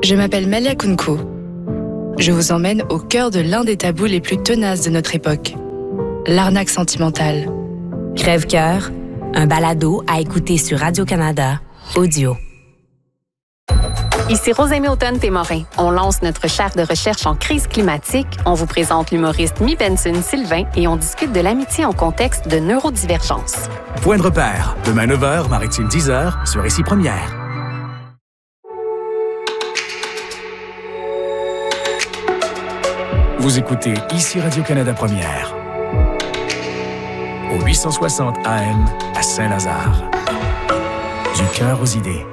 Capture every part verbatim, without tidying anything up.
Je m'appelle Malia Kunko. Je vous emmène au cœur de l'un des tabous les plus tenaces de notre époque, l'arnaque sentimentale. Crève-cœur, un balado à écouter sur Radio-Canada, audio. Ici Rosalie Automne-Témorin. On lance notre chaire de recherche en crise climatique. On vous présente l'humoriste Mi Benson-Sylvain et on discute de l'amitié en contexte de neurodivergence. Point de repère, demain neuf heures, Maritime dix heures, sur Ici Première. Vous écoutez Ici Radio-Canada Première. Au huit cent soixante A M à Saint-Lazare. Du cœur aux idées.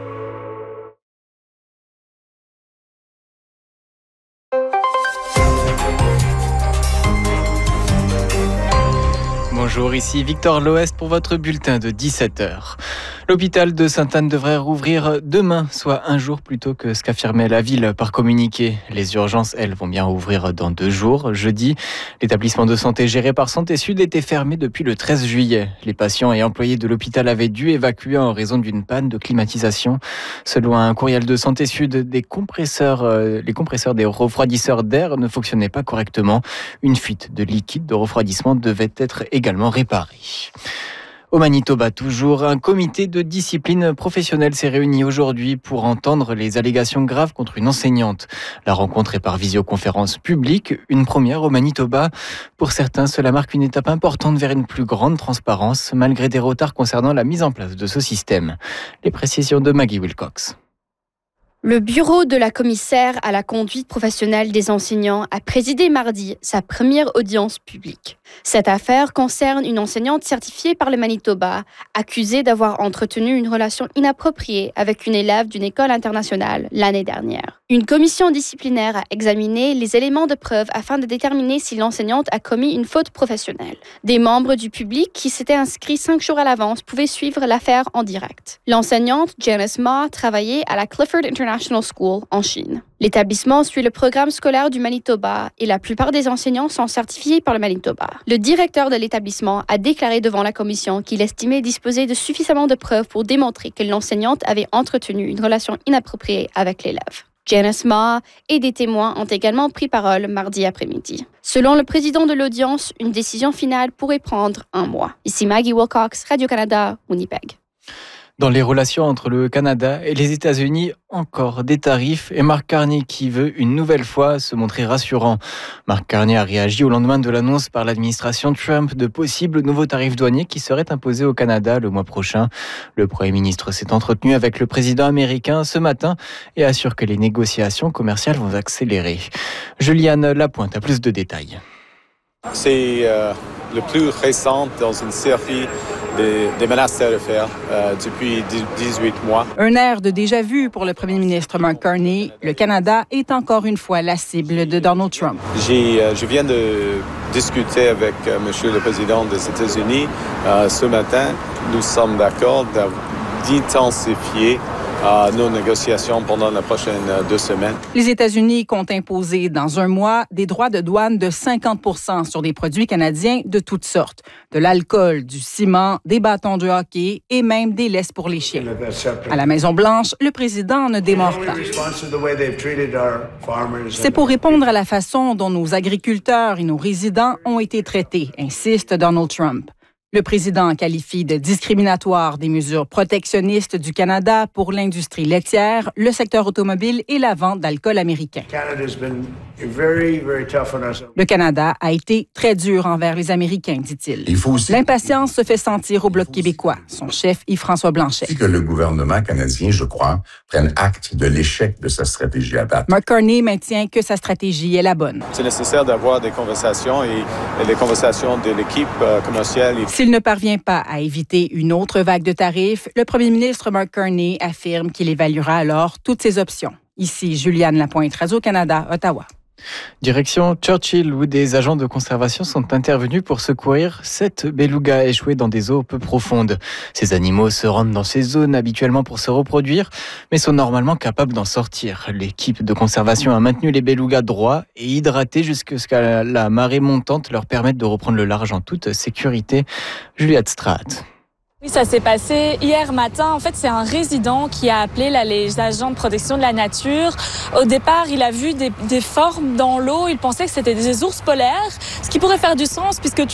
Bonjour, ici Victor Loest pour votre bulletin de dix-sept heures. L'hôpital de Sainte-Anne devrait rouvrir demain, soit un jour plus tôt que ce qu'affirmait la ville par communiqué. Les urgences, elles, vont bien rouvrir dans deux jours, jeudi. L'établissement de santé géré par Santé Sud était fermé depuis le treize juillet. Les patients et employés de l'hôpital avaient dû évacuer en raison d'une panne de climatisation. Selon un courriel de Santé Sud, des compresseurs, euh, les compresseurs des refroidisseurs d'air ne fonctionnaient pas correctement. Une fuite de liquide de refroidissement devait être également réparée. Au Manitoba, toujours, un comité de discipline professionnelle s'est réuni aujourd'hui pour entendre les allégations graves contre une enseignante. La rencontre est par visioconférence publique, une première au Manitoba. Pour certains, cela marque une étape importante vers une plus grande transparence, malgré des retards concernant la mise en place de ce système. Les précisions de Maggie Wilcox. Le bureau de la commissaire à la conduite professionnelle des enseignants a présidé mardi sa première audience publique. Cette affaire concerne une enseignante certifiée par le Manitoba, accusée d'avoir entretenu une relation inappropriée avec une élève d'une école internationale l'année dernière. Une commission disciplinaire a examiné les éléments de preuve afin de déterminer si l'enseignante a commis une faute professionnelle. Des membres du public qui s'étaient inscrits cinq jours à l'avance pouvaient suivre l'affaire en direct. L'enseignante, Janice Ma, travaillait à la Clifford International School en Chine. L'établissement suit le programme scolaire du Manitoba et la plupart des enseignants sont certifiés par le Manitoba. Le directeur de l'établissement a déclaré devant la commission qu'il estimait disposer de suffisamment de preuves pour démontrer que l'enseignante avait entretenu une relation inappropriée avec l'élève. Janice Ma et des témoins ont également pris parole mardi après-midi. Selon le président de l'audience, une décision finale pourrait prendre un mois. Ici Maggie Wilcox, Radio-Canada, Winnipeg. Dans les relations entre le Canada et les États-Unis, encore des tarifs et Mark Carney qui veut une nouvelle fois se montrer rassurant. Mark Carney a réagi au lendemain de l'annonce par l'administration Trump de possibles nouveaux tarifs douaniers qui seraient imposés au Canada le mois prochain. Le Premier ministre s'est entretenu avec le président américain ce matin et assure que les négociations commerciales vont accélérer. Juliane Lapointe a plus de détails. C'est euh, le plus récent dans une série Des, des menaces tarifaires euh, depuis dix-huit mois. Un air de déjà-vu pour le premier ministre Mark Carney. Le Canada est encore une fois la cible de Donald Trump. J'ai, euh, je viens de discuter avec euh, M. le président des États-Unis euh, ce matin. Nous sommes d'accord d'intensifier à nos négociations pendant les prochaines deux semaines. Les États-Unis comptent imposer dans un mois des droits de douane de cinquante pour cent sur des produits canadiens de toutes sortes. De l'alcool, du ciment, des bâtons de hockey et même des laisses pour les chiens. À la Maison-Blanche, le président ne démord pas. C'est pour répondre à la façon dont nos agriculteurs et nos résidents ont été traités, insiste Donald Trump. Le président qualifie de discriminatoire des mesures protectionnistes du Canada pour l'industrie laitière, le secteur automobile et la vente d'alcool américain. Le Canada a été très dur envers les Américains, dit-il. Il faut aussi L'impatience se fait sentir au Bloc québécois. Son chef, Yves-François Blanchet. que le gouvernement canadien, je crois, prenne acte de l'échec de sa stratégie à battre. Mark Carney maintient que sa stratégie est la bonne. C'est nécessaire d'avoir des conversations et, et les conversations de l'équipe euh, commerciale. Et... S'il ne parvient pas à éviter une autre vague de tarifs, le premier ministre Mark Carney affirme qu'il évaluera alors toutes ses options. Ici, Juliane Lapointe, Radio-Canada, Ottawa. Direction Churchill, où des agents de conservation sont intervenus pour secourir sept belugas échoués dans des eaux peu profondes. Ces animaux se rendent dans ces zones habituellement pour se reproduire, mais sont normalement capables d'en sortir. L'équipe de conservation a maintenu les belugas droits et hydratés jusqu'à la marée montante leur permette de reprendre le large en toute sécurité. Juliette Straat. Oui, ça s'est passé hier matin. En fait, c'est un résident qui a appelé là, les agents de protection de la nature. Au départ, il a vu des, des formes dans l'eau. Il pensait que c'était des ours polaires, ce qui pourrait faire du sens puisque